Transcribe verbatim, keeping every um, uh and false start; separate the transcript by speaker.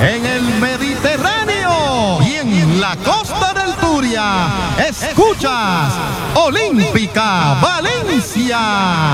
Speaker 1: en el Mediterráneo y en la costa del Turia. Escuchas Olímpica Valencia.